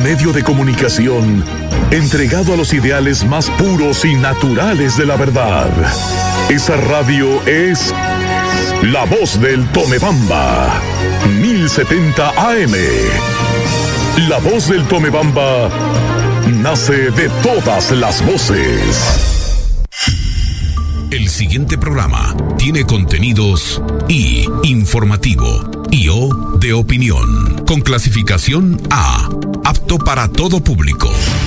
Un medio de comunicación entregado a los ideales más puros y naturales de la verdad. Esa radio es La Voz del Tomebamba, 1070 AM. La Voz del Tomebamba nace de todas las voces. El siguiente programa tiene contenidos I, informativo, y O, de opinión, con clasificación A, apto para todo público.